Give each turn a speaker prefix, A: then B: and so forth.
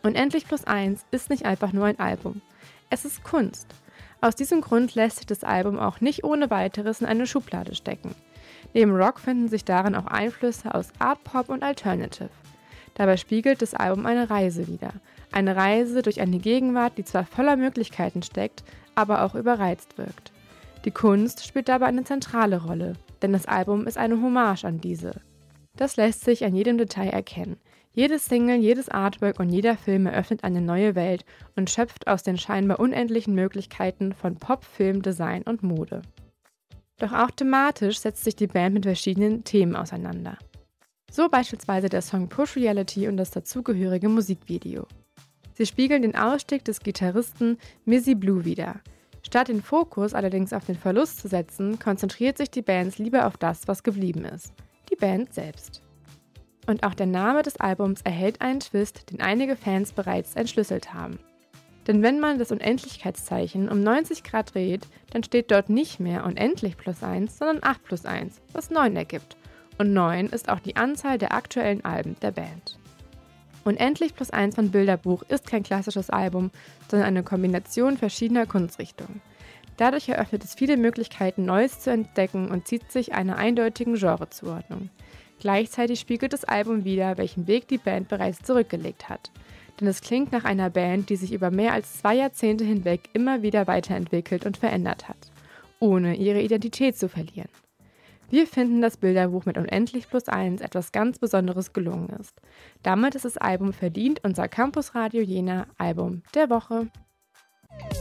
A: Unendlich plus eins ist nicht einfach nur ein Album. Es ist Kunst. Aus diesem Grund lässt sich das Album auch nicht ohne weiteres in eine Schublade stecken. Neben Rock finden sich darin auch Einflüsse aus Art Pop und Alternative. Dabei spiegelt das Album eine Reise wider. Eine Reise durch eine Gegenwart, die zwar voller Möglichkeiten steckt, aber auch überreizt wirkt. Die Kunst spielt dabei eine zentrale Rolle, denn das Album ist eine Hommage an diese. Das lässt sich an jedem Detail erkennen. Jedes Single, jedes Artwork und jeder Film eröffnet eine neue Welt und schöpft aus den scheinbar unendlichen Möglichkeiten von Pop, Film, Design und Mode. Doch auch thematisch setzt sich die Band mit verschiedenen Themen auseinander. So beispielsweise der Song Push Reality und das dazugehörige Musikvideo. Sie spiegeln den Ausstieg des Gitarristen Mizzy Blue wider. Statt den Fokus allerdings auf den Verlust zu setzen, konzentriert sich die Band lieber auf das, was geblieben ist. Die Band selbst. Und auch der Name des Albums erhält einen Twist, den einige Fans bereits entschlüsselt haben. Denn wenn man das Unendlichkeitszeichen um 90 Grad dreht, dann steht dort nicht mehr unendlich plus 1, sondern 8 plus 1, was 9 ergibt. Und 9 ist auch die Anzahl der aktuellen Alben der Band. Unendlich plus 1 von Bilderbuch ist kein klassisches Album, sondern eine Kombination verschiedener Kunstrichtungen. Dadurch eröffnet es viele Möglichkeiten, Neues zu entdecken und zieht sich einer eindeutigen Genrezuordnung. Gleichzeitig spiegelt das Album wider, welchen Weg die Band bereits zurückgelegt hat. Denn es klingt nach einer Band, die sich über mehr als 2 Jahrzehnte hinweg immer wieder weiterentwickelt und verändert hat, ohne ihre Identität zu verlieren. Wir finden, dass Bilderbuch mit Unendlich plus 1 etwas ganz Besonderes gelungen ist. Damit ist das Album verdient unser Campus Radio Jena Album der Woche.